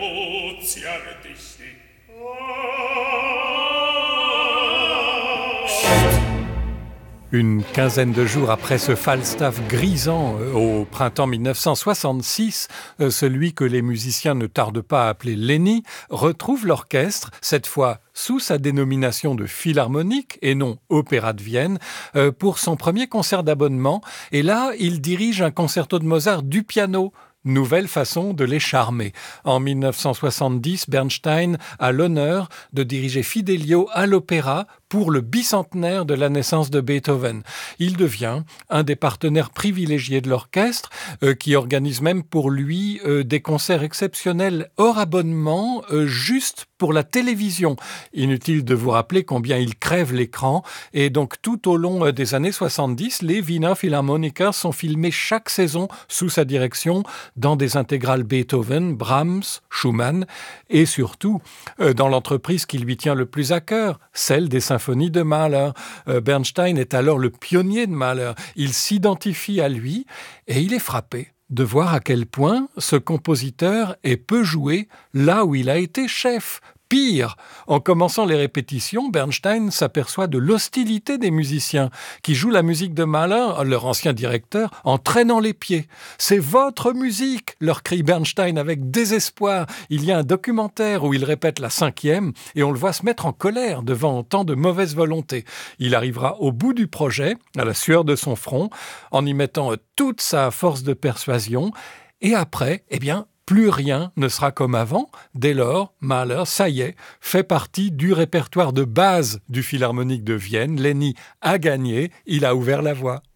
Une quinzaine de jours après ce Falstaff grisant au printemps 1966, celui que les musiciens ne tardent pas à appeler Lenny retrouve l'orchestre, cette fois sous sa dénomination de Philharmonique et non Opéra de Vienne, pour son premier concert d'abonnement. Et là, il dirige un concerto de Mozart du piano. Nouvelle façon de les charmer. En 1970, Bernstein a l'honneur de diriger Fidelio à l'opéra pour le bicentenaire de la naissance de Beethoven. Il devient un des partenaires privilégiés de l'orchestre, qui organise même pour lui des concerts exceptionnels hors abonnement, juste pour la télévision. Inutile de vous rappeler combien il crève l'écran, et donc tout au long des années 70, les Wiener Philharmoniker sont filmés chaque saison sous sa direction dans des intégrales Beethoven, Brahms, Schumann, et surtout dans l'entreprise qui lui tient le plus à cœur, celle des symphonies de Mahler. Bernstein est alors le pionnier de Mahler. Il s'identifie à lui et il est frappé de voir à quel point ce compositeur est peu joué là où il a été chef. Pire, en commençant les répétitions, Bernstein s'aperçoit de l'hostilité des musiciens qui jouent la musique de Mahler, leur ancien directeur, en traînant les pieds. « C'est votre musique !» leur crie Bernstein avec désespoir. Il y a un documentaire où il répète la 5e et on le voit se mettre en colère devant tant de mauvaise volonté. Il arrivera au bout du projet, à la sueur de son front, en y mettant toute sa force de persuasion. Et après, plus rien ne sera comme avant. Dès lors, Mahler, ça y est, fait partie du répertoire de base du Philharmonique de Vienne. Lenny a gagné, il a ouvert la voie.